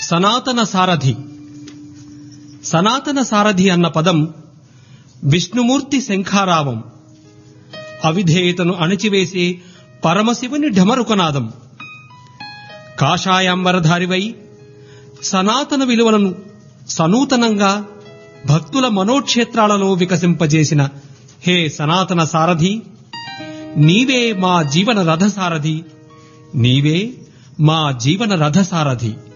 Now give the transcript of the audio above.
సనాతన సారథి. సనాతన సారథి అన్న పదం విష్ణుమూర్తి శంఖారావం, అవిధేయతను అణచివేసే పరమశివుని ఢమరుకనాదం. కాషాయాంబరధారివై సనాతన విలువలను సనూతనంగా భక్తుల మనోక్షేత్రాలలో వికసింపజేసిన హే సనాతన సారథి, నీవే మా జీవన రథసారథి, నీవే మా జీవన రథసారథి.